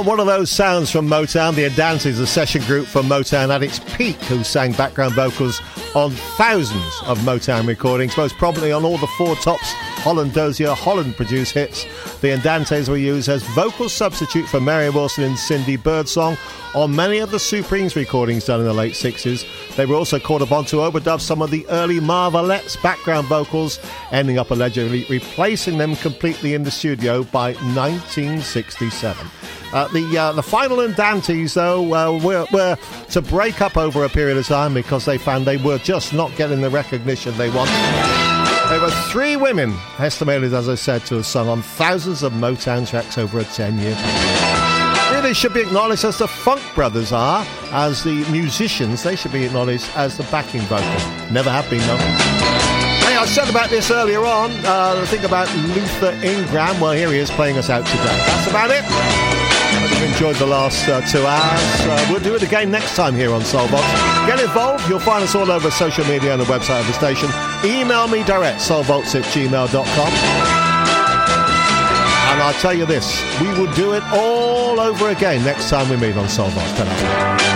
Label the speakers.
Speaker 1: One of those sounds from Motown. The Andantes, a session group from Motown at its peak, who sang background vocals on thousands of Motown recordings, most prominently on all the Four Tops Holland Dozier Holland-produced hits. The Andantes were used as vocal substitute for Mary Wilson and Cindy Birdsong on many of the Supremes recordings done in the late 60s. They were also called upon to overdub some of the early Marvelettes' background vocals, ending up allegedly replacing them completely in the studio by 1967. The final Andantes, though, were to break up over a period of time because they found they were just not getting the recognition they wanted. There were 3 women, estimated, as I said, to have sung on thousands of Motown tracks over a 10-year period. Really should be acknowledged as the Funk Brothers are, as the musicians. They should be acknowledged as the backing vocals. Never have been, though. Hey, I said about this earlier on, the thing about Luther Ingram. Well, here he is playing us out today. That's about it. Hope you've enjoyed the last 2 hours. We'll do it again next time here on Soulbox. Get involved. You'll find us all over social media and the website of the station. Email me direct, soulbolts@gmail.com. And I'll tell you this, we will do it all over again next time we meet on Soulbox.